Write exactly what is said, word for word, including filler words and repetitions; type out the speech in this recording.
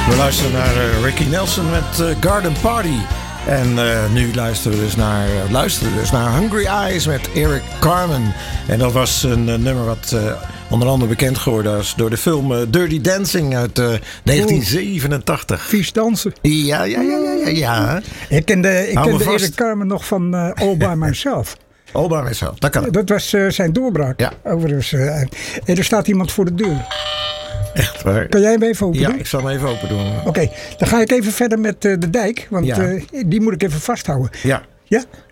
We luisteren naar uh, Ricky Nelson met uh, Garden Party. En uh, nu luisteren we dus naar, uh, luisteren we dus naar Hungry Eyes met Eric Carmen. En dat was een uh, nummer wat uh, onder andere bekend geworden is door de film uh, Dirty Dancing uit uh, negentien zevenentachtig. Oh, vies dansen. Ja, ja, ja, ja, ja. ja. Ik kende, ik kende Eric Carmen nog van uh, All By Myself. All By Myself, dat kan. Dat was uh, zijn doorbraak. Ja. Overigens. Uh, er staat iemand voor de deur. Echt waar. Kan jij hem even open doen? Ja, ik zal hem even open doen. Oké, okay, dan ga ik even verder met uh, de dijk. Want ja. uh, die moet ik even vasthouden. Ja. Ja?